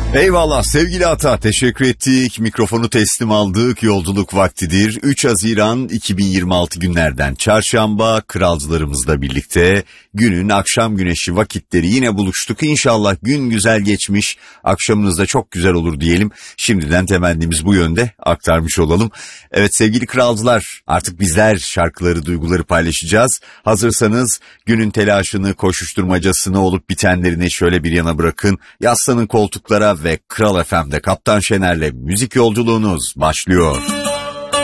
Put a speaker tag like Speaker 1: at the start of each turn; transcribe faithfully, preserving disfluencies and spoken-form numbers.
Speaker 1: Eyvallah sevgili Ata, teşekkür ettik, mikrofonu teslim aldık, yolculuk vaktidir. üç Haziran iki bin yirmi altı günlerden çarşamba, kralcılarımızla birlikte günün akşam güneşi vakitleri yine buluştuk. İnşallah gün güzel geçmiş, akşamınız da çok güzel olur diyelim. Şimdiden temennimiz bu yönde, aktarmış olalım. Evet sevgili kralcılar, artık bizler şarkıları, duyguları paylaşacağız. Hazırsanız günün telaşını, koşuşturmacasını, olup bitenlerini şöyle bir yana bırakın. Yaslanın koltuklara ve Kral F M'de Kaptan Şener'le müzik yolculuğunuz başlıyor.